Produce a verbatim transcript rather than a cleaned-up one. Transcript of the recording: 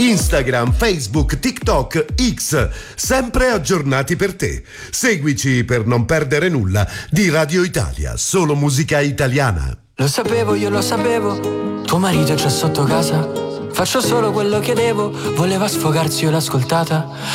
Instagram, Facebook, TikTok, X, sempre aggiornati per te. Seguici per non perdere nulla di Radio Italia, solo musica italiana. Lo sapevo, io lo sapevo, tuo marito c'è sotto casa. Faccio solo quello che devo, voleva sfogarsi, io l'ho ascoltata.